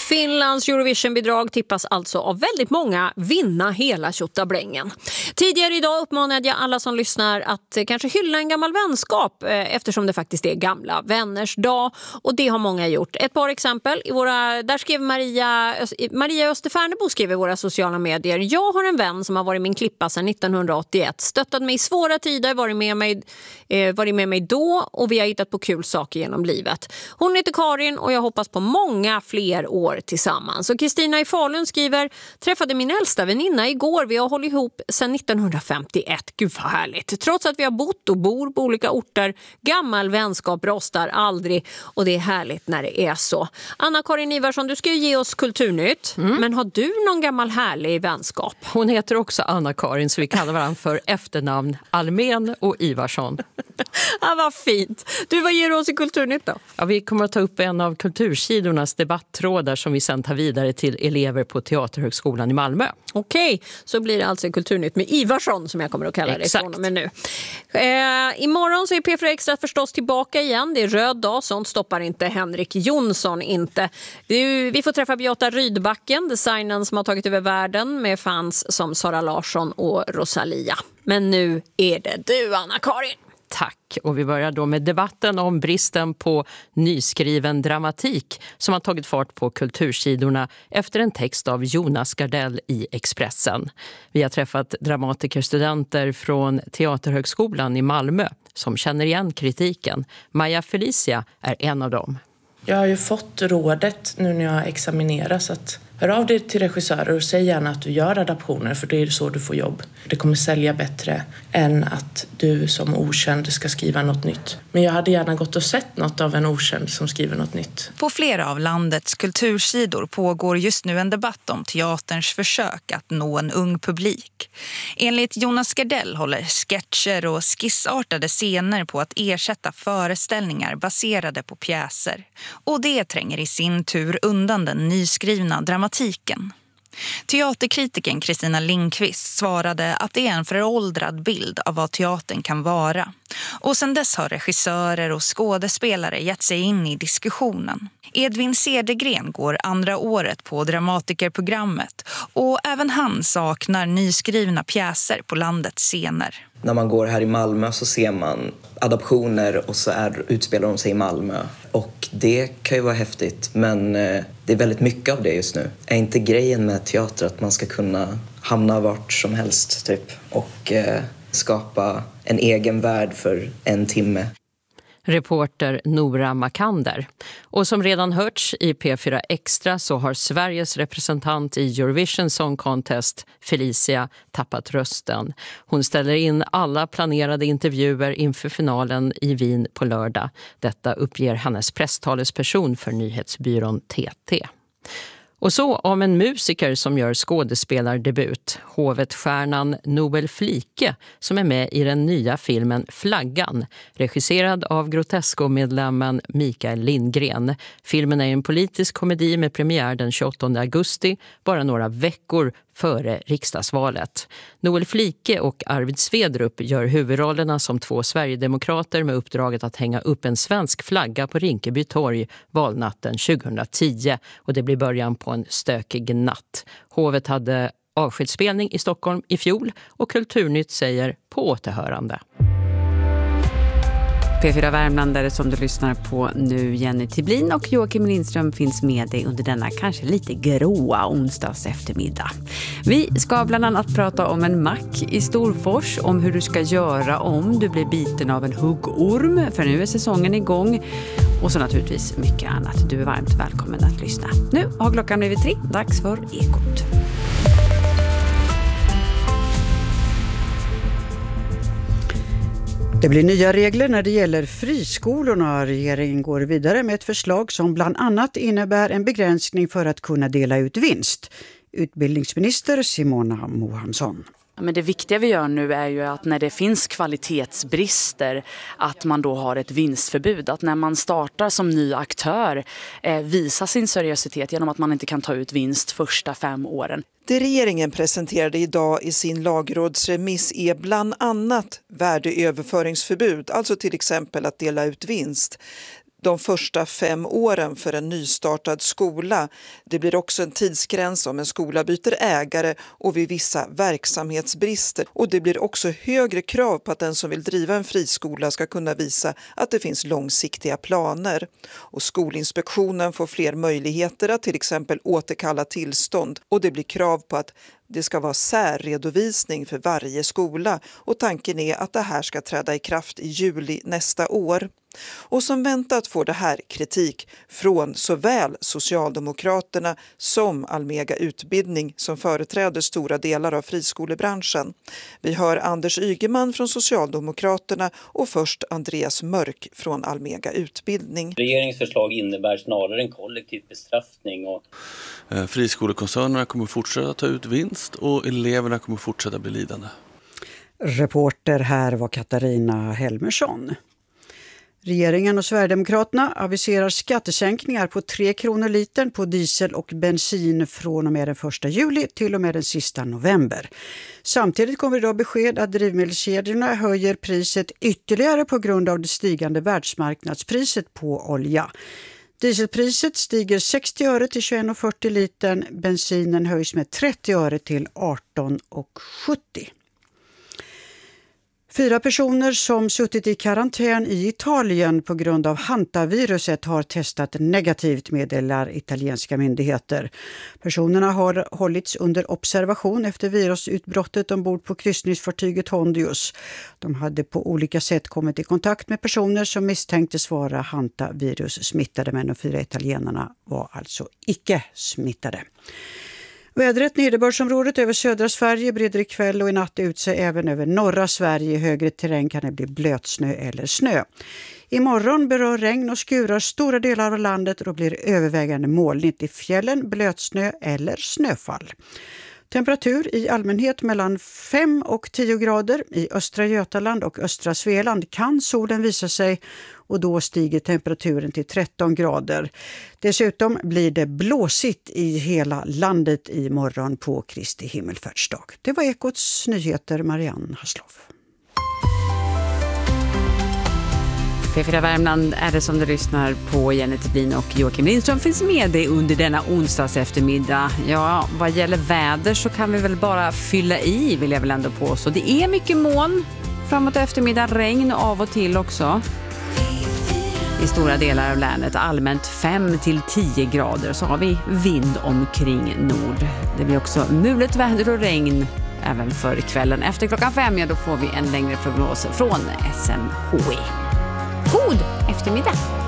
Finlands Eurovision-bidrag tippas alltså av väldigt många vinna hela tjottablängen. Tidigare idag uppmanade jag alla som lyssnar att kanske hylla en gammal vänskap eftersom det faktiskt är gamla vänners dag. Och det har många gjort. Ett par exempel. Där skrev Maria Österfärnebo skrev i våra sociala medier: jag har en vän som har varit min klippa sedan 1981. Stöttat mig i svåra tider, varit med mig då och vi har hittat på kul saker genom livet. Hon heter Karin och jag hoppas på många fler år tillsammans. Och Kristina i Falun skriver: träffade min äldsta väninna igår. Vi har hållit ihop sedan 1951. Gud vad härligt. Trots att vi har bott och bor på olika orter. Gammal vänskap rostar aldrig och det är härligt när det är så. Anna-Karin Ivarsson, du ska ju ge oss kulturnytt. Men har du någon gammal härlig vänskap? Hon heter också Anna-Karin så vi kallar varandra för efternamn Almen och Ivarsson. Ja, vad fint. Du, vad ger du oss i kulturnytt då? Ja, vi kommer att ta upp en av kultursidornas debatttrådar som vi sen tar vidare till elever på Teaterhögskolan i Malmö. Okej, så blir det alltså kulturnytt med Ivarsson som jag kommer att kalla det från och med nu. Imorgon så är P4 Extra förstås tillbaka igen. Det är röd dag, sånt stoppar inte Henrik Jonsson inte. Vi får träffa Beata Rydbacken, designen som har tagit över världen med fans som Sara Larsson och Rosalia. Men nu är det du, Anna-Karin. Tack, och vi börjar då med debatten om bristen på nyskriven dramatik som har tagit fart på kultursidorna efter en text av Jonas Gardell i Expressen. Vi har träffat dramatikerstudenter från Teaterhögskolan i Malmö som känner igen kritiken. Maja Felicia är en av dem. Jag har ju fått rådet nu när jag examineras att hör av dig till regissörer och säg gärna att du gör adaptioner för det är så du får jobb. Det kommer sälja bättre än att du som okänd ska skriva något nytt. Men jag hade gärna gått och sett något av en okänd som skriver något nytt. På flera av landets kultursidor pågår just nu en debatt om teaterns försök att nå en ung publik. Enligt Jonas Gardell håller sketcher och skissartade scener på att ersätta föreställningar baserade på pjäser. Och det tränger i sin tur undan den nyskrivna dramatiken. Teaterkritiken Kristina Lindqvist svarade att det är en föråldrad bild av vad teatern kan vara. Och sedan dess har regissörer och skådespelare gett sig in i diskussionen. Edvin Cedergren går andra året på dramatikerprogrammet och även han saknar nyskrivna pjäser på landets scener. När man går här i Malmö så ser man adaptioner och så utspelar de sig i Malmö. Och det kan ju vara häftigt, men det är väldigt mycket av det just nu. Är inte grejen med teater att man ska kunna hamna vart som helst typ och skapa en egen värld för en timme? Reporter Nora Makander. Och som redan hörts i P4 Extra så har Sveriges representant i Eurovision Song Contest, Felicia, tappat rösten. Hon ställer in alla planerade intervjuer inför finalen i Wien på lördag. Detta uppger hennes presstalesperson för nyhetsbyrån TT. Och så om en musiker som gör skådespelardebut, hovetstjärnan Noel Flike, som är med i den nya filmen Flaggan, regisserad av Grotesco-medlemmen Mikael Lindgren. Filmen är en politisk komedi med premiär den 28 augusti, bara några veckor före riksdagsvalet. Noel Flike och Arvid Svedrup gör huvudrollerna som två Sverigedemokrater med uppdraget att hänga upp en svensk flagga på Rinkeby torg valnatten 2010. Och det blir början på en stökig natt. Hovet hade avskedsspelning i Stockholm i fjol och Kulturnytt säger på återhörande. P4 Värmlandare som du lyssnar på nu. Jenny Tiblin och Joakim Lindström finns med dig under denna kanske lite gråa onsdags eftermiddag. Vi ska bland annat prata om en mack i Storfors, om hur du ska göra om du blir biten av en huggorm, för nu är säsongen igång. Och så naturligtvis mycket annat. Du är varmt välkommen att lyssna. Nu har klockan blivit 3, dags för Ekot. Det blir nya regler när det gäller friskolorna. Regeringen går vidare med ett förslag som bland annat innebär en begränsning för att kunna dela ut vinst. Utbildningsminister Simona Mohansson. Men det viktiga vi gör nu är ju att när det finns kvalitetsbrister att man då har ett vinstförbud. Att när man startar som ny aktör visa sin seriositet genom att man inte kan ta ut vinst första 5 åren. Det regeringen presenterade idag i sin lagrådsremiss är bland annat värdeöverföringsförbud, alltså till exempel att dela ut vinst. de första 5 åren för en nystartad skola. Det blir också en tidsgräns om en skola byter ägare och vid vissa verksamhetsbrister. Och det blir också högre krav på att den som vill driva en friskola ska kunna visa att det finns långsiktiga planer. Och Skolinspektionen får fler möjligheter att till exempel återkalla tillstånd, och det blir krav på att det ska vara särredovisning för varje skola, och tanken är att det här ska träda i kraft i juli nästa år. Och som väntat får det här kritik från såväl Socialdemokraterna som Almega Utbildning, som företräder stora delar av friskolebranschen. Vi hör Anders Ygeman från Socialdemokraterna och först Andreas Mörk från Almega Utbildning. Regeringens förslag innebär snarare en kollektiv bestraffning. Friskolekoncernerna kommer fortsätta ta ut vinst och eleverna kommer fortsätta bli lidande. Reporter här var Katarina Helmersson. Regeringen och Sverigedemokraterna aviserar skattesänkningar på 3 kronor litern på diesel och bensin från och med den 1 juli till och med den sista november. Samtidigt kommer idag besked att drivmedelskedjorna höjer priset ytterligare på grund av det stigande världsmarknadspriset på olja. Dieselpriset stiger 60 öre till 21,40 litern, bensinen höjs med 30 öre till 18,70. 4 personer som suttit i karantän i Italien på grund av hantaviruset har testat negativt, meddelar italienska myndigheter. Personerna har hållits under observation efter virusutbrottet ombord på kryssningsfartyget Hondius. De hade på olika sätt kommit i kontakt med personer som misstänktes vara hantavirus-smittade, men de 4 italienarna var alltså icke smittade. Vädret, nederbördsområdet över södra Sverige breder ikväll och i natt ut sig även över norra Sverige. I högre terräng kan det bli blötsnö eller snö. Imorgon berör regn och skurar stora delar av landet och då blir övervägande molnigt i fjällen, blötsnö eller snöfall. Temperatur i allmänhet mellan 5 och 10 grader. I östra Götaland och östra Svealand kan solen visa sig och då stiger temperaturen till 13 grader. Dessutom blir det blåsigt i hela landet i morgon på Kristi himmelfärdsdag. Det var Ekots nyheter, Marianne Hasloff. P4 Värmland är det som du lyssnar på. Jenny Tiblin och Joakim Lindström finns med dig under denna onsdags eftermiddag. Ja, vad gäller väder så kan vi väl bara fylla i, vill jag väl ändå påstå. Det är mycket moln, framåt eftermiddag regn av och till också. I stora delar av länet allmänt 5-10 grader, så har vi vind omkring nord. Det blir också mulet väder och regn även för kvällen. Efter klockan 5, ja, då får vi en längre prognos från SMHI. God eftermiddag!